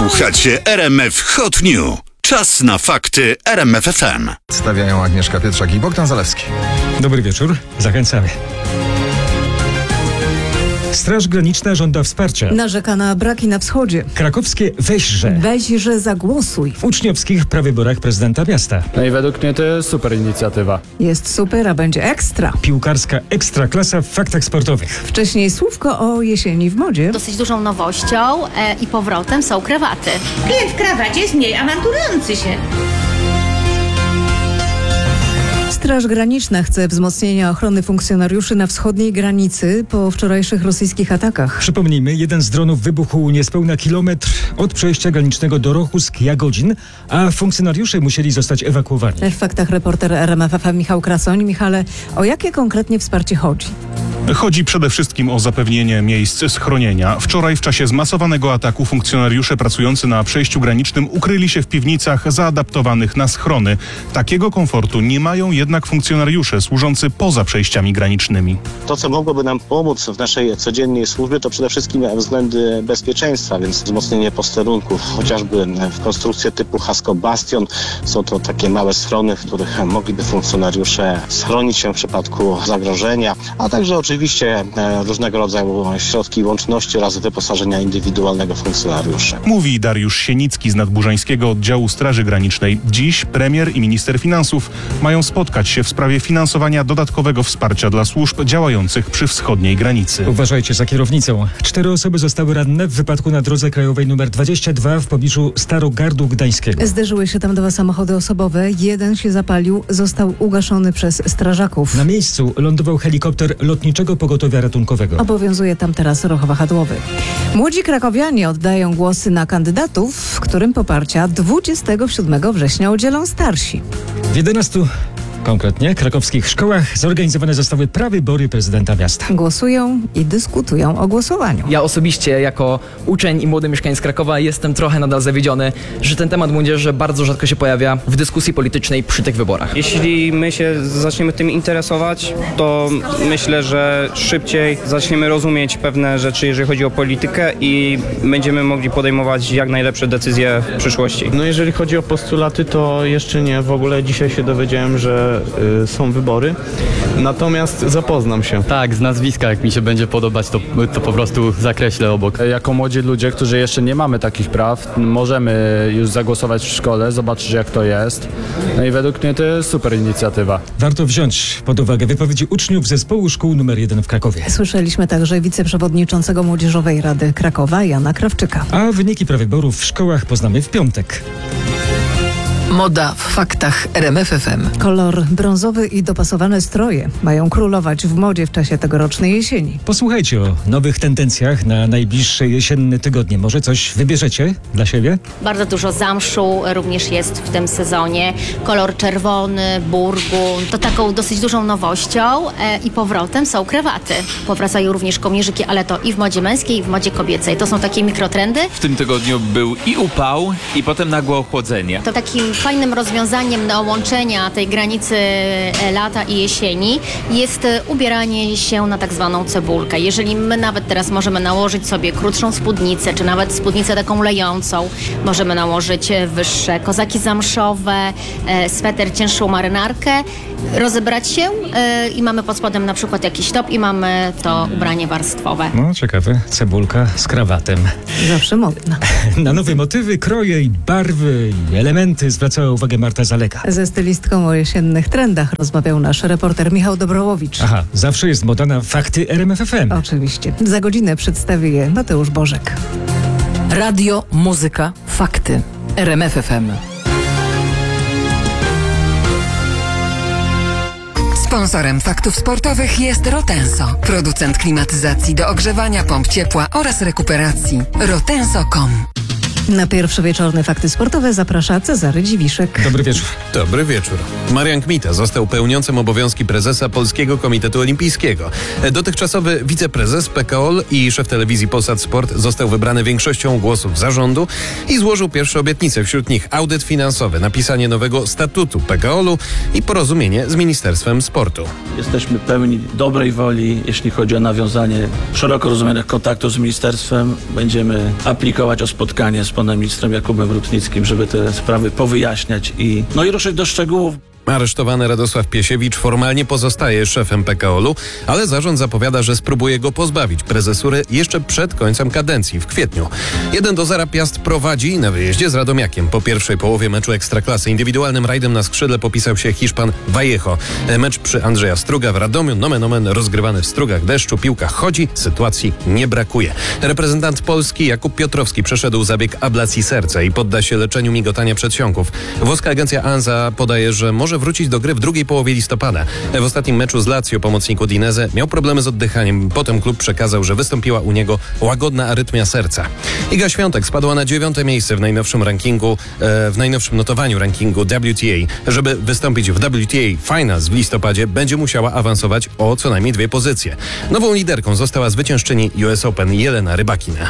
Słuchacie RMF Hot News. Czas na fakty RMF FM. Stawiają Agnieszka Pietrzak i Bogdan Zalewski. Dobry wieczór, zachęcamy. Straż Graniczna żąda wsparcia. Narzeka na braki na wschodzie. Krakowskie weźże. Weźże zagłosuj. W uczniowskich prawyborach prezydenta miasta. No i według mnie to jest super inicjatywa. Jest super, a będzie ekstra. Piłkarska ekstraklasa w faktach sportowych. Wcześniej słówko o jesieni w modzie. Dosyć dużą nowością i powrotem są krawaty. Klient w krawacie jest mniej awanturujący się. Straż Graniczna chce wzmocnienia ochrony funkcjonariuszy na wschodniej granicy po wczorajszych rosyjskich atakach. Przypomnijmy, jeden z dronów wybuchł niespełna kilometr od przejścia granicznego do Rochusk-Jagodzin, a funkcjonariusze musieli zostać ewakuowani. W faktach reporter RMFFM Michał Krasoń. Michale, o jakie konkretnie wsparcie chodzi? Chodzi przede wszystkim o zapewnienie miejsc schronienia. Wczoraj w czasie zmasowanego ataku funkcjonariusze pracujący na przejściu granicznym ukryli się w piwnicach zaadaptowanych na schrony. Takiego komfortu nie mają jednak funkcjonariusze służący poza przejściami granicznymi. To, co mogłoby nam pomóc w naszej codziennej służbie, to przede wszystkim względy bezpieczeństwa, więc wzmocnienie posterunków, chociażby w konstrukcje typu Hasko Bastion. Są to takie małe schrony, w których mogliby funkcjonariusze schronić się w przypadku zagrożenia, a także oczywiście różnego rodzaju środki łączności oraz wyposażenia indywidualnego funkcjonariuszy. Mówi Dariusz Sienicki z Nadburzańskiego Oddziału Straży Granicznej. Dziś premier i minister finansów mają spotkać się w sprawie finansowania dodatkowego wsparcia dla służb działających przy wschodniej granicy. Uważajcie za kierownicą. 4 osoby zostały ranne w wypadku na drodze krajowej nr 22 w pobliżu Starogardu Gdańskiego. Zderzyły się tam 2 samochody osobowe. Jeden się zapalił, został ugaszony przez strażaków. Na miejscu lądował helikopter Lotniczego Pogotowia Ratunkowego. Obowiązuje tam teraz ruch wahadłowy. Młodzi krakowianie oddają głosy na kandydatów, którym poparcia 27 września udzielą starsi. W 11 konkretnie krakowskich szkołach zorganizowane zostały prawybory prezydenta miasta. Głosują i dyskutują o głosowaniu. Ja osobiście jako uczeń i młody mieszkaniec Krakowa jestem trochę nadal zawiedziony, że ten temat młodzieży bardzo rzadko się pojawia w dyskusji politycznej przy tych wyborach. Jeśli my się zaczniemy tym interesować, to myślę, że szybciej zaczniemy rozumieć pewne rzeczy, jeżeli chodzi o politykę i będziemy mogli podejmować jak najlepsze decyzje w przyszłości. No jeżeli chodzi o postulaty, to jeszcze nie. W ogóle dzisiaj się dowiedziałem, że są wybory, natomiast zapoznam się. Tak, z nazwiska jak mi się będzie podobać, to po prostu zakreślę obok. Jako młodzi ludzie, którzy jeszcze nie mamy takich praw, możemy już zagłosować w szkole, zobaczyć jak to jest. No i według mnie to jest super inicjatywa. Warto wziąć pod uwagę wypowiedzi uczniów zespołu szkół nr 1 w Krakowie. Słyszeliśmy także wiceprzewodniczącego Młodzieżowej Rady Krakowa Jana Krawczyka. A wyniki prawyborów w szkołach poznamy w piątek. Moda w faktach RMF FM. Kolor brązowy i dopasowane stroje mają królować w modzie w czasie tegorocznej jesieni. Posłuchajcie o nowych tendencjach na najbliższe jesienne tygodnie. Może coś wybierzecie dla siebie? Bardzo dużo zamszu również jest w tym sezonie. Kolor czerwony, burgund. To taką dosyć dużą nowością i powrotem są krawaty. Powracają również kołnierzyki, ale to i w modzie męskiej, i w modzie kobiecej. To są takie mikrotrendy. W tym tygodniu był i upał, i potem nagłe ochłodzenie. To takim fajnym rozwiązaniem na łączenia tej granicy lata i jesieni jest ubieranie się na tak zwaną cebulkę. Jeżeli my nawet teraz możemy nałożyć sobie krótszą spódnicę, czy nawet spódnicę taką lejącą, możemy nałożyć wyższe kozaki zamszowe, sweter, cięższą marynarkę, rozebrać się i mamy pod spodem na przykład jakiś top i mamy to ubranie warstwowe. No ciekawe, cebulka z krawatem. Zawsze modna. Na nowe motywy, kroje i barwy i elementy zwracała uwagę Marta Zaleka. Ze stylistką o jesiennych trendach rozmawiał nasz reporter Michał Dobrołowicz. Aha, zawsze jest moda na fakty RMF FM. Oczywiście. Za godzinę przedstawi je Mateusz Bożek. Radio, muzyka, fakty. RMF FM. Sponsorem faktów sportowych jest Rotenso, producent klimatyzacji do ogrzewania, pomp ciepła oraz rekuperacji. Rotenso.com. Na pierwsze wieczorne fakty sportowe zaprasza Cezary Dziwiszek. Dobry wieczór. Dobry wieczór. Marian Kmita został pełniącym obowiązki prezesa Polskiego Komitetu Olimpijskiego. Dotychczasowy wiceprezes PKOL i szef telewizji Polsat Sport został wybrany większością głosów zarządu i złożył pierwsze obietnice, wśród nich audyt finansowy, napisanie nowego statutu PKOL-u i porozumienie z Ministerstwem Sportu. Jesteśmy pełni dobrej woli, jeśli chodzi o nawiązanie szeroko rozumianych kontaktów z ministerstwem. Będziemy aplikować o spotkanie z z panem ministrem Jakubem Rutnickim, żeby te sprawy powyjaśniać i ruszyć do szczegółów. Aresztowany Radosław Piesiewicz formalnie pozostaje szefem PKOL-u, ale zarząd zapowiada, że spróbuje go pozbawić prezesury jeszcze przed końcem kadencji w kwietniu. 1-0 Piast prowadzi na wyjeździe z Radomiakiem. Po pierwszej połowie meczu Ekstraklasy indywidualnym rajdem na skrzydle popisał się Hiszpan Vallejo. Mecz przy Andrzeja Struga w Radomiu, nomen omen rozgrywany w strugach deszczu, piłka chodzi, sytuacji nie brakuje. Reprezentant Polski Jakub Piotrowski przeszedł zabieg ablacji serca i podda się leczeniu migotania przedsionków. Włoska agencja ANSA podaje, że może wrócić do gry w drugiej połowie listopada. W ostatnim meczu z Lazio pomocnik Udinese miał problemy z oddychaniem. Potem klub przekazał, że wystąpiła u niego łagodna arytmia serca. Iga Świątek spadła na 9. miejsce w najnowszym notowaniu rankingu WTA. Żeby wystąpić w WTA Finals w listopadzie, będzie musiała awansować o co najmniej 2 pozycje. Nową liderką została zwyciężczyni US Open Jelena Rybakina.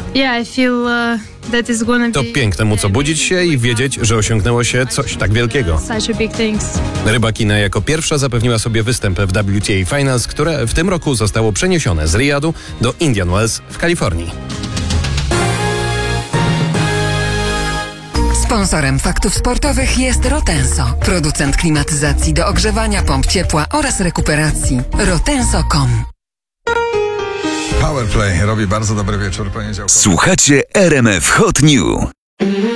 To piękne móc obudzić się i wiedzieć, że osiągnęło się coś tak wielkiego. Rybakina jako pierwsza zapewniła sobie występ w WTA Finals, które w tym roku zostało przeniesione z Riyadu do Indian Wells w Kalifornii. Sponsorem Faktów Sportowych jest Rotenso, producent klimatyzacji do ogrzewania, pomp ciepła oraz rekuperacji. Rotenso.com. Powerplay robi bardzo dobry wieczór poniedziałkowy. Słuchacie RMF Hot New.